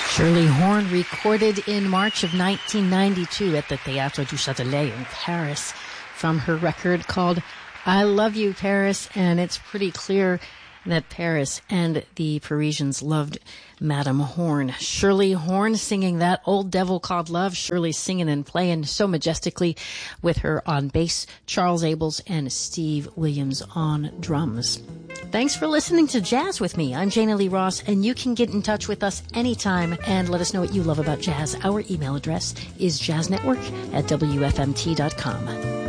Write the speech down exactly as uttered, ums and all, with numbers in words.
Shirley Horn recorded in March of nineteen ninety-two at the Théâtre du Châtelet in Paris from her record called I Love You, Paris, and it's pretty clear that Paris and the Parisians loved Madame Horn. Shirley Horn singing that old devil called love. Shirley singing and playing so majestically with her on bass, Charles Abels and Steve Williams on drums. Thanks for listening to Jazz with me. I'm Jana Lee Ross, and you can get in touch with us anytime and let us know what you love about jazz. Our email address is jazznetwork at W F M T dot com.